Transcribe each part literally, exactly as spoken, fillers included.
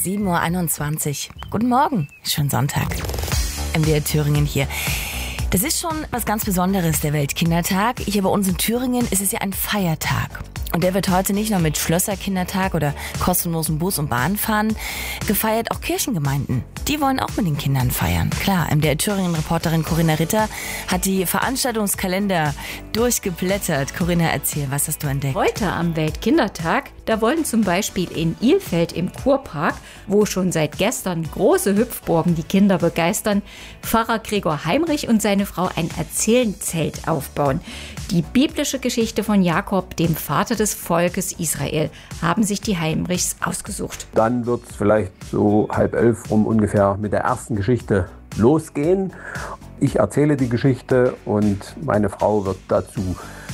sieben Uhr einundzwanzig. Guten Morgen, schönen Sonntag. M D R Thüringen hier. Das ist schon was ganz Besonderes, der Weltkindertag. Hier bei uns in Thüringen ist es ja ein Feiertag. Und der wird heute nicht nur mit Schlösserkindertag oder kostenlosen Bus- und Bahnfahren gefeiert, auch Kirchengemeinden. Die wollen auch mit den Kindern feiern. Klar, M D R Thüringen-Reporterin Corinna Ritter hat die Veranstaltungskalender durchgeblättert. Corinna, erzähl, was hast du entdeckt? Heute am Weltkindertag, da wollen zum Beispiel in Ilfeld im Kurpark, wo schon seit gestern große Hüpfburgen die Kinder begeistern, Pfarrer Gregor Heimrich und seine Frau ein Erzählzelt aufbauen. Die biblische Geschichte von Jakob, dem Vater des Volkes Israel, haben sich die Heimrichs ausgesucht. Dann wird es vielleicht so halb elf rum ungefähr mit der ersten Geschichte losgehen. Ich erzähle die Geschichte und meine Frau wird dazu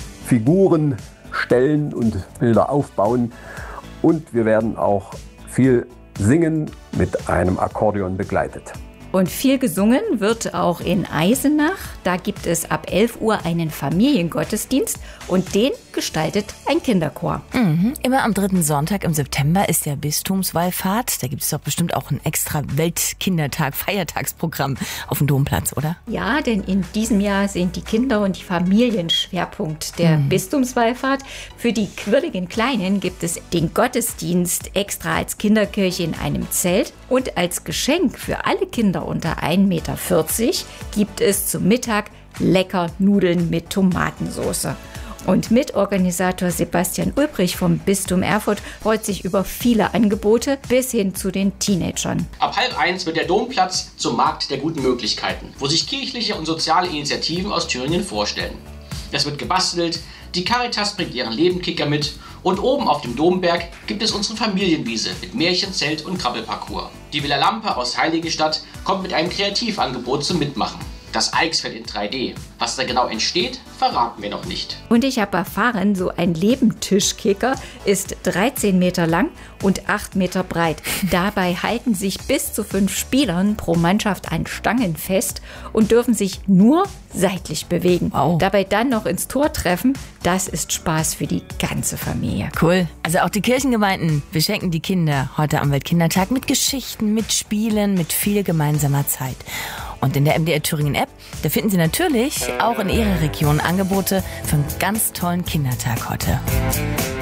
Figuren stellen und Bilder aufbauen. Und wir werden auch viel singen, mit einem Akkordeon begleitet. Und viel gesungen wird auch in Eisenach. Da gibt es ab elf Uhr einen Familiengottesdienst und den gestaltet ein Kinderchor. Mhm. Immer am dritten Sonntag im September ist der Bistumswallfahrt. Da gibt es doch bestimmt auch ein extra Weltkindertag, Feiertagsprogramm auf dem Domplatz, oder? Ja, denn in diesem Jahr sind die Kinder und die Familien Schwerpunkt der mhm. Bistumswallfahrt. Für die quirligen Kleinen gibt es den Gottesdienst extra als Kinderkirche in einem Zelt. Und als Geschenk für alle Kinder unter ein Meter vierzig gibt es zum Mittag lecker Nudeln mit Tomatensauce. Und Mitorganisator Sebastian Ulbrich vom Bistum Erfurt freut sich über viele Angebote bis hin zu den Teenagern. Ab halb eins wird der Domplatz zum Markt der guten Möglichkeiten, wo sich kirchliche und soziale Initiativen aus Thüringen vorstellen. Es wird gebastelt, die Caritas bringt ihren Lebenkicker mit und oben auf dem Domberg gibt es unsere Familienwiese mit Märchen, Zelt und Krabbelparcours. Die Villa Lampe aus Heiligenstadt kommt mit einem Kreativangebot zum Mitmachen. Das Eichsfeld in drei D. Was da genau entsteht, verraten wir noch nicht. Und ich habe erfahren, so ein Lebendtischkicker ist dreizehn Meter lang und acht Meter breit. Dabei halten sich bis zu fünf Spielern pro Mannschaft an Stangen fest und dürfen sich nur seitlich bewegen. Wow. Dabei dann noch ins Tor treffen, das ist Spaß für die ganze Familie. Cool. Also auch die Kirchengemeinden beschenken die Kinder heute am Weltkindertag mit Geschichten, mit Spielen, mit viel gemeinsamer Zeit. Und in der M D R Thüringen App, da finden Sie natürlich auch in Ihrer Region Angebote für einen ganz tollen Kindertag heute.